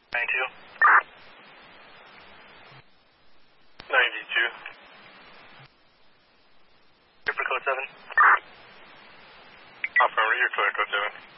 92. 92. Here for code 7. Affirmative, you're clear, code 7.